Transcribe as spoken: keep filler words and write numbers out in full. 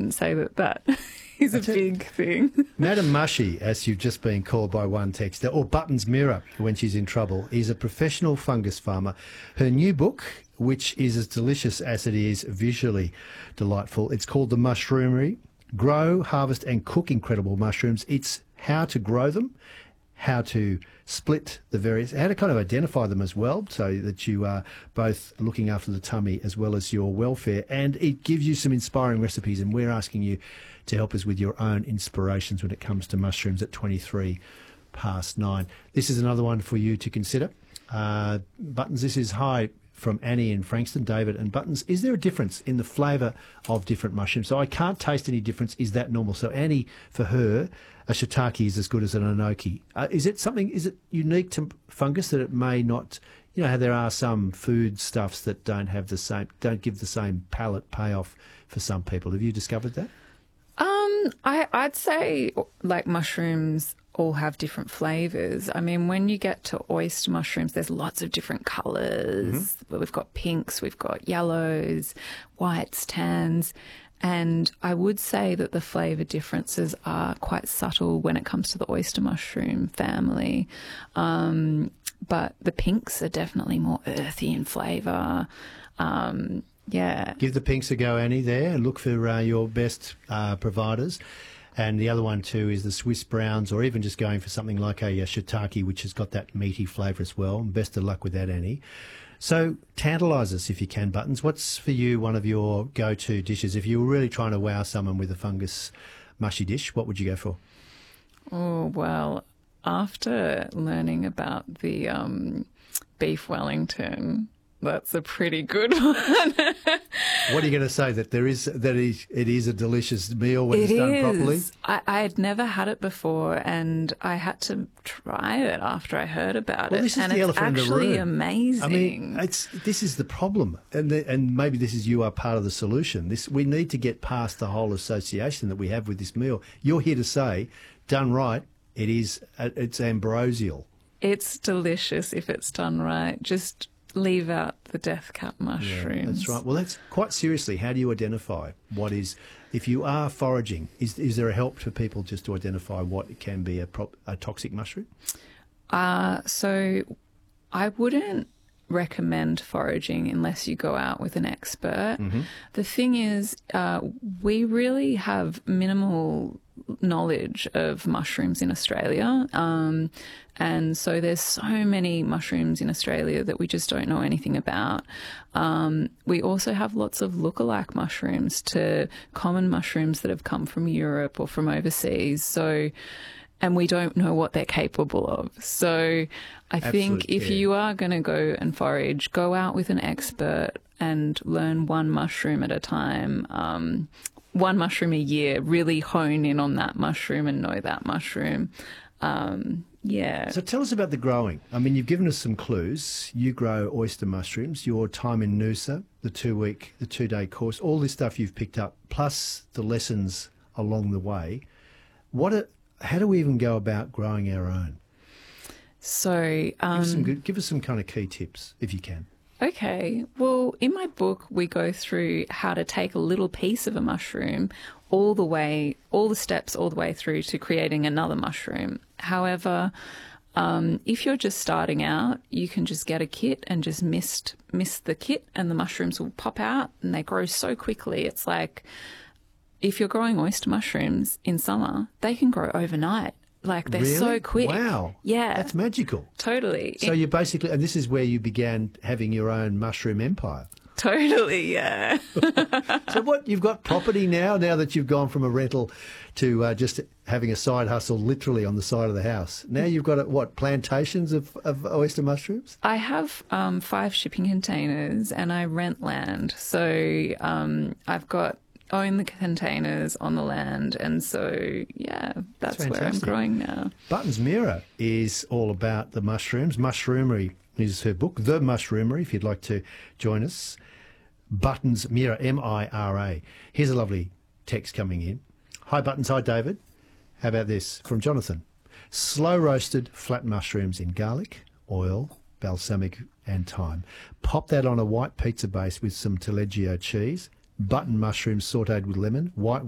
wouldn't say that that is a That's it. big thing. Madam Mushy, as you've just been called by one texter, or Buttons Mirror when she's in trouble, is a professional fungus farmer. Her new book, which is as delicious as it is visually delightful, it's called The Mushroomery. Grow, harvest and cook incredible mushrooms. It's how to grow them, how to split the various, how to kind of identify them as well, so that you are both looking after the tummy as well as your welfare. And it gives you some inspiring recipes, and we're asking you to help us with your own inspirations when it comes to mushrooms at twenty-three past nine. This is another one for you to consider. Uh, Buttons, this is hi from Annie in Frankston. David and Buttons, is there a difference in the flavour of different mushrooms? So I can't taste any difference. Is that normal? So Annie, for her, a shiitake is as good as an enoki. Uh, is it something, is it unique to fungus that it may not, you know, how there are some food stuffs that don't have the same, don't give the same palate payoff for some people. Have you discovered that? Um, I, I'd say like mushrooms all have different flavours. I mean, when you get to oyster mushrooms, there's lots of different colours. Mm-hmm. We've got pinks, we've got yellows, whites, tans. And I would say that the flavour differences are quite subtle when it comes to the oyster mushroom family. Um, but the pinks are definitely more earthy in flavour. Um, yeah. Give the pinks a go, Annie, there, and look for uh, your best uh, providers. And the other one too is the Swiss browns, or even just going for something like a, a shiitake, which has got that meaty flavour as well. And best of luck with that, Annie. So tantalise us if you can, Buttons. What's for you one of your go-to dishes? If you were really trying to wow someone with a fungus mushy dish, what would you go for? Oh, well, after learning about the um, beef Wellington, that's a pretty good one. What are you going to say? That there is that is it is a delicious meal when it it's done is. properly? I, I had never had it before, and I had to try it after I heard about well, it. This is and the it's elephant in the actually room. amazing. I mean, it's this is the problem, and the, and maybe this is you are part of the solution. This we need to get past the whole association that we have with this meal. You're here to say, done right, it is it's ambrosial. It's delicious if it's done right. Just leave out the death cap mushrooms. Yeah, that's right. Well, that's quite seriously. How do you identify what is, if you are foraging, is is there a help for people just to identify what can be a, pro, a toxic mushroom? Uh, so I wouldn't recommend foraging unless you go out with an expert. Mm-hmm. The thing is, uh, we really have minimal knowledge of mushrooms in Australia. Um, and so there's so many mushrooms in Australia that we just don't know anything about. Um, we also have lots of lookalike mushrooms to common mushrooms that have come from Europe or from overseas. So, and we don't know what they're capable of. So I Absolute think if care. you are going to go and forage, go out with an expert and learn one mushroom at a time. Um, one mushroom a year, really hone in on that mushroom and know that mushroom. Um, yeah. So tell us about the growing. I mean, you've given us some clues. You grow oyster mushrooms, your time in Noosa, the two-week, the two-day course, all this stuff you've picked up, plus the lessons along the way. What? A, how do we even go about growing our own? So um, give, us some good, give us some kind of key tips, if you can. Okay. Well, in my book, we go through how to take a little piece of a mushroom all the way, all the steps all the way through to creating another mushroom. However, um, if you're just starting out, you can just get a kit and just mist, mist the kit and the mushrooms will pop out and they grow so quickly. It's like if you're growing oyster mushrooms in summer, they can grow overnight. Like they're Really? so quick. Wow. Yeah. That's magical. Totally. So you basically, and this is where you began having your own mushroom empire. Totally, yeah. So what, you've got property now, now that you've gone from a rental to uh, just having a side hustle literally on the side of the house. Now you've got, what, plantations of, of oyster mushrooms? I have um, five shipping containers and I rent land. So um, I've got own the containers on the land, and so yeah, that's, that's where I'm growing now. Buttons Mirror is all about the mushrooms. Mushroomery is her book, The Mushroomery, if you'd like to join us. Buttons Mirror, M I R A. Here's a lovely text coming in. Hi Buttons, hi David. How about this from Jonathan? Slow roasted flat mushrooms in garlic, oil, balsamic and thyme. Pop that on a white pizza base with some taleggio cheese. Button mushrooms sautéed with lemon, white